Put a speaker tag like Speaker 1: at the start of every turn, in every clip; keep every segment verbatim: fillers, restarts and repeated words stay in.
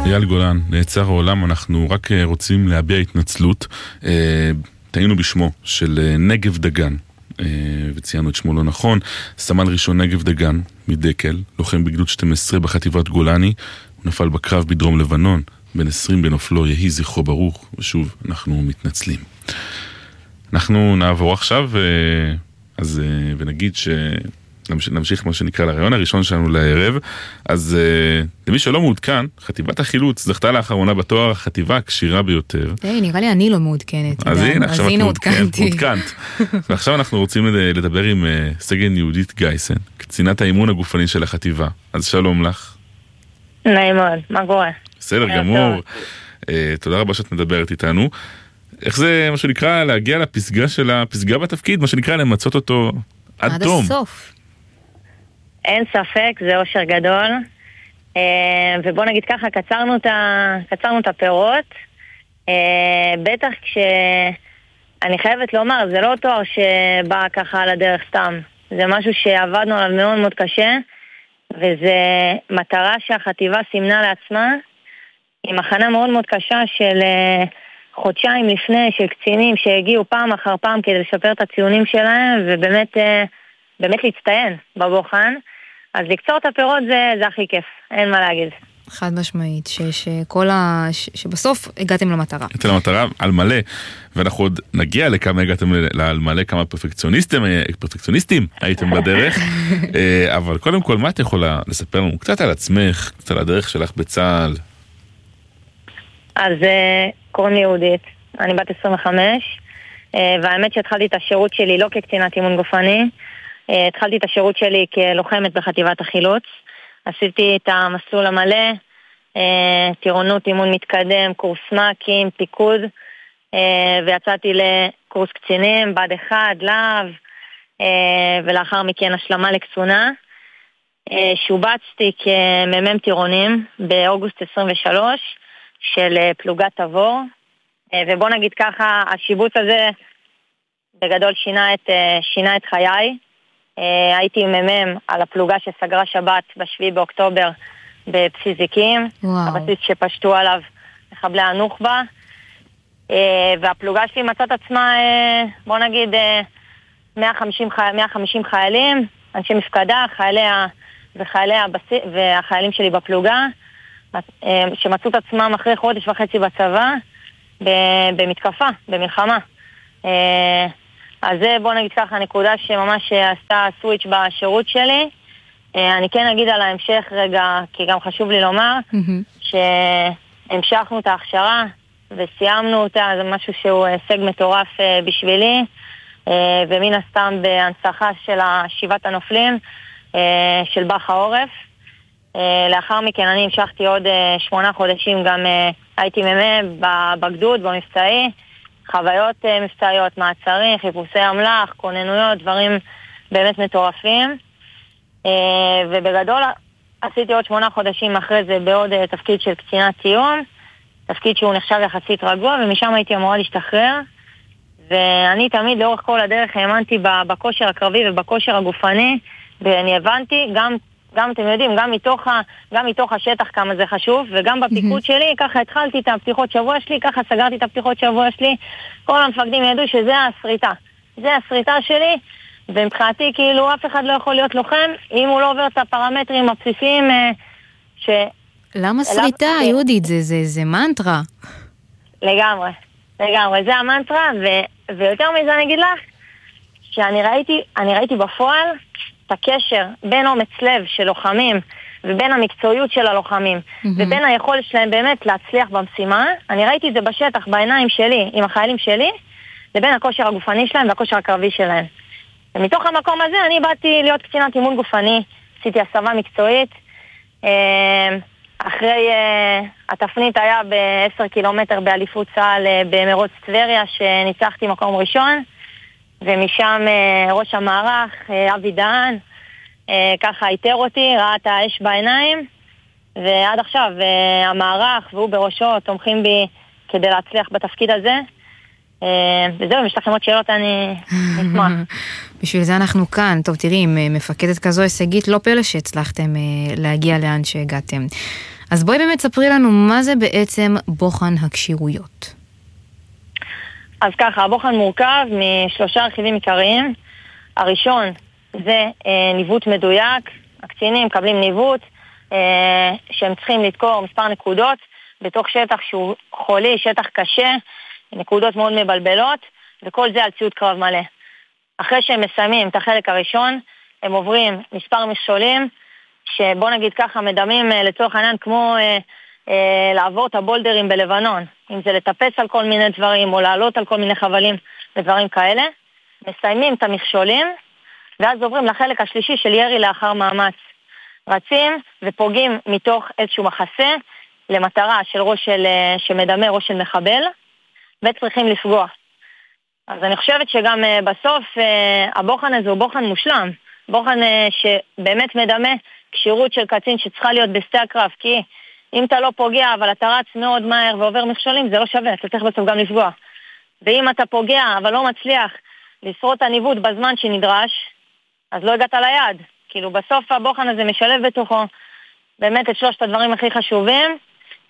Speaker 1: אייל גולן, נעצר העולם, אנחנו רק רוצים להביע התנצלות. טעינו בשמו של נגב דגן, וציינו את שמו לא נכון. סמל ראשון נגב דגן מדקל, לוחם בגדוד שתים עשרה בחטיבת גולני, הוא נפל בקרב בדרום לבנון, בן עשרים בנופלו, יהי זכרו ברוך, ושוב אנחנו מתנצלים. אנחנו נעבור עכשיו אז, ונגיד ש... נמשיך מה שנקרא לרעיון הראשון שלנו לערב. אז uh, למי שלא מעודכן, חטיבת החילוץ זכתה לאחרונה בתואר החטיבה הקשירה ביותר.
Speaker 2: היי, נראה לי אני לא מעודכנת.
Speaker 1: אז הנה, עכשיו את מעודכנת. ועכשיו אנחנו רוצים לדבר עם uh, סגן יהודית גייסן, קצינת האימון הגופני של החטיבה. אז שלום לך.
Speaker 3: נעים מאוד, מה קורה?
Speaker 1: בסדר גמור. Uh, תודה רבה שאת מדברת איתנו. איך זה מה שנקרא להגיע לפסגה של הפסגה בתפקיד, מה שנקרא למצות אותו עד, עד תום.
Speaker 2: הסוף.
Speaker 3: אין ספק, זה אושר גדול, ובוא נגיד ככה, קצרנו את, ה... קצרנו את הפירות, בטח כשאני חייבת לומר, זה לא תואר שבא ככה על הדרך סתם, זה משהו שעבדנו עליו מאוד מאוד קשה, וזה מטרה שהחטיבה סימנה לעצמה, עם הכנה מאוד מאוד קשה של חודשיים לפני, של קצינים שהגיעו פעם אחר פעם כדי לשפר את הציונים שלהם, ובאמת באמת להצטיין בבוחן. אז לקצור את הפירות זה, זה הכי כיף, אין מה להגיד.
Speaker 2: חד משמעית, ש, שכל ה... ש, שבסוף הגעתם למטרה.
Speaker 1: הגעתם למטרה על מלא, ואנחנו עוד נגיע לכמה הגעתם על מלא, כמה פרפקציוניסטים, פרפקציוניסטים הייתם בדרך, אבל קודם כל, מה את יכולה לספר לנו קצת על עצמך, קצת על הדרך שלך בצה"ל?
Speaker 3: אז קוראים לי יהודית, אני בת עשרים וחמש, והאמת שהתחלתי את השירות שלי לא כקצינת אימון גופני, התחלתי את השירות שלי כלוחמת בחטיבת החילוץ, עשיתי את המסלול המלא, טירונות, אימון מתקדם, קורס מקים, פיקוד, ויצאתי לקורס קצינים, בד אחד, להב, ולאחר מכן השלמה לקצונה. שובצתי כמ"מ טירונים באוגוסט עשרים ושלוש של פלוגת תבור, ובוא נגיד ככה, השיבוץ הזה בגדול שינה את, שינה את חיי. הייתי מ"מ על הפלוגה שסגרה שבת בשביעי באוקטובר בבסיס זיקים, הבסיס שפשטו עליו מחבלי הנוח'בה, והפלוגה שלי מצאת עצמה, בוא נגיד, מאה וחמישים חיילים, אנשי מפקדה, חייליה וחיילי הבסיס, והחיילים שלי בפלוגה, שמצאו את עצמם אחרי חודש וחצי בצבא, במתקפה, במלחמה. אז זה, בוא נגיד ככה, נקודה שממש עשתה סוויץ' בשירות שלי. אני כן אגיד על ההמשך רגע, כי גם חשוב לי לומר, mm-hmm. שהמשכנו את ההכשרה וסיימנו אותה, זה משהו שהוא הישג מטורף בשבילי, ומן הסתם בהנצחה של שיבת הנופלים של בח העורף. לאחר מכן אני המשכתי עוד שמונה חודשים, גם הייתי מ"מ בגדוד, במבצעי, חוויות מבצעיות, מעצרים, חיפושי אמל"ח, כוננויות, דברים באמת מטורפים. ובגדול עשיתי עוד שמונה חודשים אחרי זה בעוד תפקיד של קצינת תיאום, תפקיד שהוא נחשב יחסית רגוע, ומשם הייתי אמורה להשתחרר. ואני תמיד לאורך כל הדרך האמנתי בכושר הקרבי ובכושר הגופני, ואני הבנתי גם גם אתם יודעים, גם מתוך, ה, גם מתוך השטח כמה זה חשוב, וגם בפיקוד שלי, ככה התחלתי את הפתיחות שבוע שלי, ככה סגרתי את הפתיחות שבוע שלי, כל המפקדים ידעו שזה הסריטה. זה הסריטה שלי, ומבחינתי כאילו אף אחד לא יכול להיות לוחם, אם הוא לא עובר את הפרמטרים הבסיסיים ש...
Speaker 2: למה סריטה, אליו... יהודית? זה, זה, זה מנטרה.
Speaker 3: לגמרי, לגמרי, זה המנטרה, ו... ויותר מזה אני אגיד לך, שאני ראיתי, אני ראיתי בפועל, את הקשר בין אומץ לב של לוחמים ובין המקצועיות של הלוחמים mm-hmm. ובין היכולת שלהם באמת להצליח במשימה. אני ראיתי את זה בשטח, בעיניים שלי, עם החיילים שלי, לבין הכושר הגופני שלהם והכושר הקרבי שלהם. ומתוך המקום הזה אני באתי להיות קצינת אימון גופני, עשיתי הסבה מקצועית. אחרי התפנית היה ב-עשרה קילומטר באליפות צה"ל במרוץ טבריה שניצחתי מקום ראשון, ומשם ראש המערך, אבי דהן, ככה איתר אותי, ראה את האש בעיניים, ועד עכשיו המערך והוא בראשו תומכים בי כדי להצליח בתפקיד הזה. וזהו, אם יש לכם עוד שאלות אני אשמח.
Speaker 2: בשביל זה אנחנו כאן. טוב, תראי, עם מפקדת כזו הישגית, לא פלא שהצלחתם להגיע לאן שהגעתם. אז בואי באמת ספרי לנו מה זה בעצם בוחן הקשירויות.
Speaker 3: אז ככה, הבוחן מורכב משלושה רכיבים עיקריים. הראשון זה אה, ניווט מדויק. הקצינים מקבלים ניווט אה, שהם צריכים לדקור מספר נקודות בתוך שטח שהוא חולי, שטח קשה, נקודות מאוד מבלבלות, וכל זה על ציוד קרב מלא. אחרי שהם מסיימים את החלק הראשון, הם עוברים מספר מכשולים, שבוא נגיד ככה מדמים אה, לצורך העניין כמו אה, אה, לעבור את הבולדרים בלבנון, אם זה לטפס על כל מיני דברים או לעלות על כל מיני חבלים ודברים כאלה. מסיימים את המכשולים, ואז עוברים לחלק השלישי של ירי לאחר מאמץ. רצים ופוגעים מתוך איזשהו מחסה למטרה של ראש של, שמדמה ראש של מחבל, וצריכים לפגוע. אז אני חושבת שגם בסוף הבוחן הזה הוא בוחן מושלם, בוחן שבאמת מדמה כשירות של קצין שצריכה להיות בשדה הקרב, כי אם אתה לא פוגע אבל אתה רץ מאוד מהר ועובר מכשולים, זה לא שווה, אתה צריך בסוף גם לפגוע. ואם אתה פוגע אבל לא מצליח לשרוד את הניווט בזמן שנדרש, אז לא הגעת ליעד. כאילו בסוף הבוחן הזה משלב בתוכו באמת את שלושת הדברים הכי חשובים,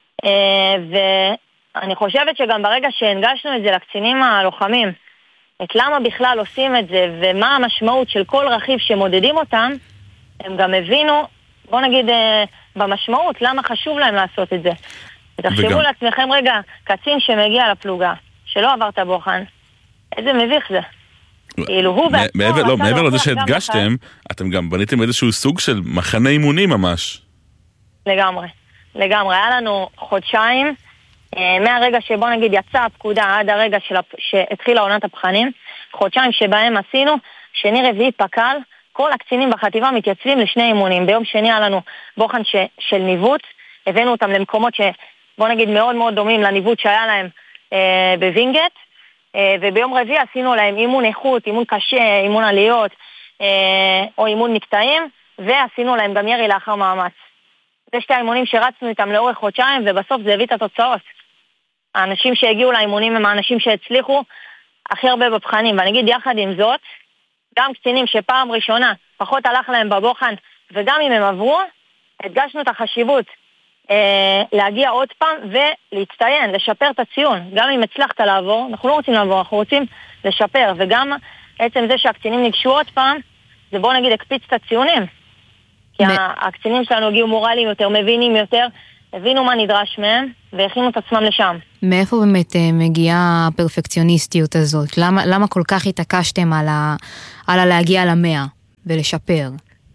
Speaker 3: ואני חושבת שגם ברגע שהנגשנו את זה לקצינים הלוחמים, את למה בכלל עושים את זה ומה המשמעות של כל רכיב שמודדים אותם, הם גם הבינו, בוא נגיד במשמעות, למה חשוב להם לעשות את זה. ותחשבו וגם... לעצמכם רגע, קצין שמגיע לפלוגה, שלא עבר את הבוחן, איזה מביך זה. כאילו הוא
Speaker 1: מעבר, לא, מעבר לזה שהדגשתם, אתם גם בניתם איזשהו סוג של מחנה אימונים ממש.
Speaker 3: לגמרי, לגמרי. היה לנו חודשיים, מהרגע שבוא נגיד יצא הפקודה עד הרגע שהתחילה עונת הבחנים, חודשיים שבהם עשינו, שני רביעי פקל, כל הקצינים בחטיבה מתייצבים לשני אימונים. ביום שני היה לנו בוחן ש, של ניווט, הבאנו אותם למקומות שבוא נגיד מאוד מאוד דומים לניווט שהיה להם אה, בווינגט, וביום רביעי עשינו להם אימון איכות, אימון קשה, אימון עליות, או אימון מקטעים, ועשינו להם גם ירי לאחר מאמץ. זה שתי האימונים שרצנו איתם לאורך חודשיים, ובסוף זה הביא את התוצאות. האנשים שהגיעו לאימונים הם האנשים שהצליחו הכי הרבה בבחנים, ואני אגיד יחד עם זאת, גם קצינים שפעם ראשונה פחות הלך להם בבוחן, וגם אם הם עברו, הדגשנו את החשיבות להגיע עוד פעם ולהצטיין, לשפר את הציון. גם אם הצלחת לעבור, אנחנו לא רוצים לעבור, אנחנו רוצים לשפר, וגם עצם זה שהקצינים ניגשו עוד פעם, זה בוא נגיד הקפיץ את הציונים. כי הקצינים שלנו הגיעו מורליים יותר, מבינים יותר, הבינו מה נדרש מהם, והכינו את עצמם לשם.
Speaker 2: מאיפה באמת מגיעה הפרפקציוניסטיות הזאת? למה, למה כל כך התעקשתם על, ה, על הלהגיע למאה ולשפר?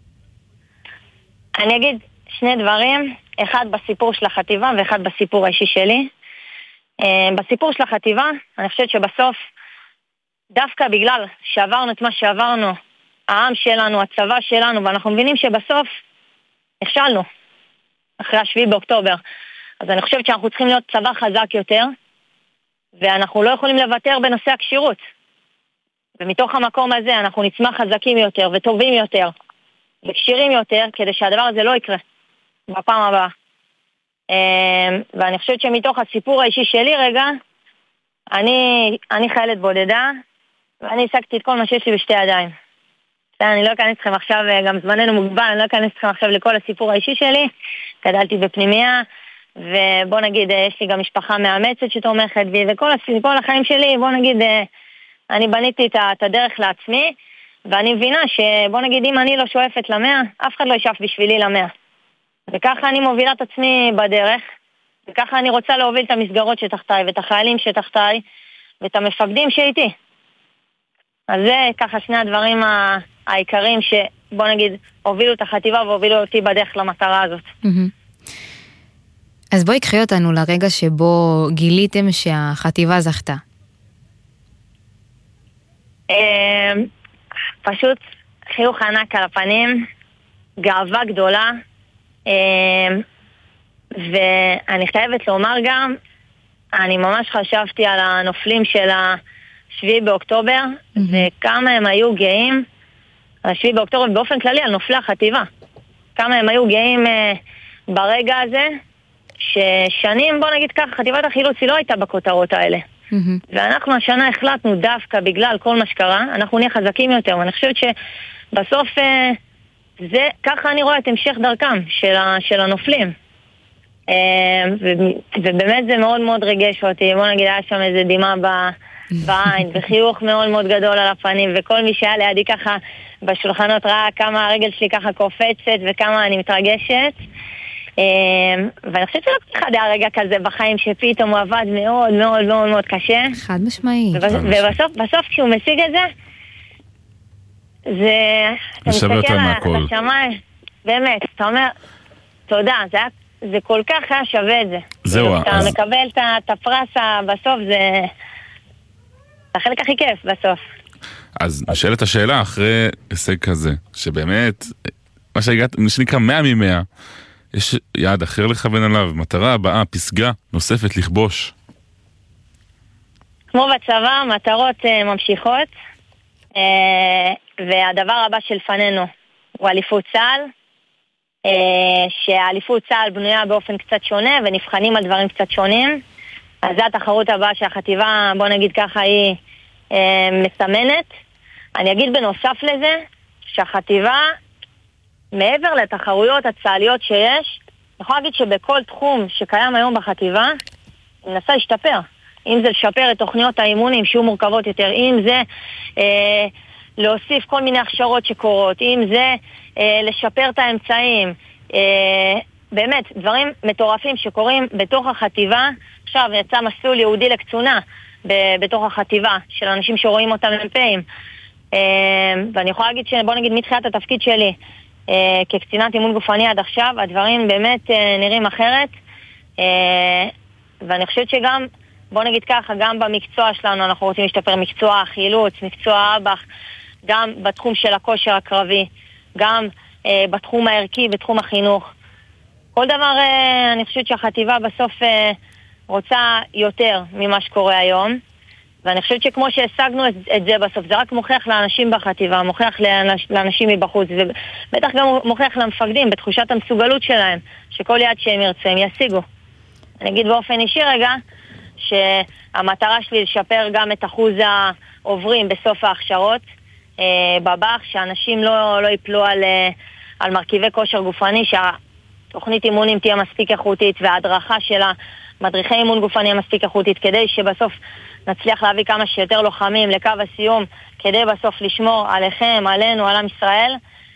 Speaker 3: אני אגיד שני דברים, אחד בסיפור של החטיבה ואחד בסיפור האישי שלי. בסיפור של החטיבה, אני חושבת שבסוף, דווקא בגלל שעברנו את מה שעברנו, העם שלנו, הצבא שלנו, ואנחנו מבינים שבסוף נכשלנו, אחרי השביעי באוקטובר. אז אני חושבת שאנחנו צריכים להיות צבא חזק יותר, ואנחנו לא יכולים לוותר בנושא הקשירות. ומתוך המקום הזה אנחנו נצמח חזקים יותר וטובים יותר, וקשירים יותר, כדי שהדבר הזה לא יקרה בפעם הבאה. ואני חושבת שמתוך הסיפור האישי שלי רגע, אני, אני חיילת בודדה, ואני השגתי את כל מה שיש לי בשתי ידיים. אני לא אכנס אתכם עכשיו, גם זמננו מוגבל, אני לא אכנס אתכם עכשיו לכל הסיפור האישי שלי. גדלתי בפנימיה, ובוא נגיד, יש לי גם משפחה מאמצת שתומכת בי, וכל הסיפור החיים שלי, בוא נגיד, אני בניתי את הדרך לעצמי, ואני מבינה שבוא נגיד, אם אני לא שואפת למאה, אף אחד לא ישאף בשבילי למאה. וככה אני מובילה את עצמי בדרך, וככה אני רוצה להוביל את המסגרות שתחתיי, ואת החיילים שתחתיי, ואת המפקדים שאיתי. אז זה ככה שני הדברים העיקריים שבוא נגיד, הובילו את החטיבה והובילו אותי בדרך למטרה הזאת.
Speaker 2: אז בואי קחי אותנו לרגע שבו גיליתם שהחטיבה זכתה.
Speaker 3: פשוט חיוך ענק על הפנים, גאווה גדולה, ואני חייבת לומר גם, אני ממש חשבתי על הנופלים של השביעי באוקטובר, וכמה הם היו גאים על השביעי באוקטובר, באופן כללי על נופלי החטיבה. כמה הם היו גאים ברגע הזה, ששנים, בוא נגיד ככה, חטיבת החילוץ היא לא הייתה בכותרות האלה. ואנחנו השנה החלטנו דווקא בגלל כל מה שקרה, אנחנו נהיה חזקים יותר, ואני חושבת שבסוף זה, ככה אני רואה את המשך דרכם של, ה, של הנופלים. ובאמת זה מאוד מאוד רגש אותי. בוא נגיד, היה שם איזה דמעה בעין, וחיוך מאוד מאוד גדול על הפנים, וכל מי שהיה לידי ככה בשולחנות ראה כמה הרגל שלי ככה קופצת וכמה אני מתרגשת. ואני חושבת שלא כל אחד היה רגע כזה בחיים שפתאום הוא עבד מאוד מאוד מאוד מאוד קשה.
Speaker 2: חד משמעי.
Speaker 3: ובסוף, בסוף כשהוא משיג את זה, זה... אתה מסתכל על השמיים, באמת, אתה אומר, תודה, זה, זה כל כך היה שווה את זה.
Speaker 1: זהו.
Speaker 3: אתה אז... מקבל את הפרס בסוף, זה... החלק הכי כיף בסוף.
Speaker 1: אז נשאלת השאלה אחרי הישג כזה, שבאמת, מה שהגעת, מה שנקרא מאה ממאה, יש יעד אחר לכוון עליו, מטרה הבאה, פסגה נוספת לכבוש. כמו
Speaker 3: בצבא, מטרות uh, ממשיכות, uh, והדבר הבא שלפנינו הוא אליפות צה"ל, uh, שהאליפות צה"ל בנויה באופן קצת שונה, ונבחנים על דברים קצת שונים. אז זו התחרות הבאה שהחטיבה, בוא נגיד ככה, היא uh, מסמנת. אני אגיד בנוסף לזה, שהחטיבה, מעבר לתחרויות הצה"ליות שיש, אני יכולה להגיד שבכל תחום שקיים היום בחטיבה, אני מנסה להשתפר. אם זה לשפר את תוכניות האימונים שיהיו מורכבות יותר, אם זה אה, להוסיף כל מיני הכשרות שקורות, אם זה אה, לשפר את האמצעים, אה, באמת, דברים מטורפים שקורים בתוך החטיבה. עכשיו יצא מסלול יהודי לקצונה ב- בתוך החטיבה, של אנשים שרואים אותם מ"פים. אה, ואני יכולה להגיד שבוא נגיד מתחילת התפקיד שלי, Uh, כקצינת אימון גופני עד עכשיו, הדברים באמת uh, נראים אחרת, uh, ואני חושבת שגם, בוא נגיד ככה, גם במקצוע שלנו אנחנו רוצים להשתפר, מקצוע החילוץ, מקצוע אב"ח, גם בתחום של הכושר הקרבי, גם uh, בתחום הערכי, בתחום החינוך. כל דבר, uh, אני חושבת שהחטיבה בסוף uh, רוצה יותר ממה שקורה היום, ואני חושבת שכמו שהשגנו את, את זה בסוף, זה רק מוכיח לאנשים בחטיבה, מוכיח לאנש, לאנשים מבחוץ, ובטח גם מוכיח למפקדים בתחושת המסוגלות שלהם, שכל יעד שהם ירצו, הם ישיגו. אני אגיד באופן אישי רגע, שהמטרה שלי לשפר גם את אחוז העוברים בסוף ההכשרות, אה, בבח, שאנשים לא, לא ייפלו על, אה, על מרכיבי כושר גופני, שהתוכנית אימונים תהיה מספיק איכותית, וההדרכה של המדריכי אימון גופני תהיה מספיק איכותית, כדי שבסוף נצליח להביא כמה שיותר לוחמים לקו הסיום, כדי בסוף לשמור עליכם, עלינו, על עם ישראל,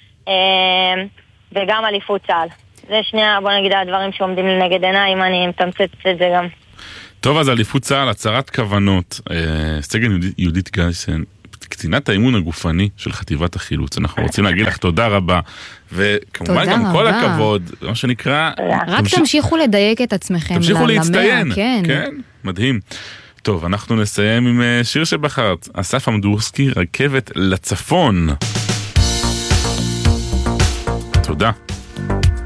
Speaker 3: וגם אליפות צה"ל. זה שני, בוא נגיד, הדברים שעומדים לנגד עיניי, אם אני מתמצת את זה גם.
Speaker 1: טוב, אז אליפות צה"ל, הצהרת כוונות, סגן יהודית גייסן, קצינת האימון הגופני של חטיבת החילוץ. אנחנו רוצים להגיד לך תודה רבה, וכמובן גם כל הכבוד, מה שנקרא...
Speaker 2: רק תמשיכו לדייק את עצמכם.
Speaker 1: תמשיכו להצטיין, כן, מדהים. טוב, אנחנו נסיים עם שיר שבחרת, אסף אמדורסקי, רכבת לצפון. תודה.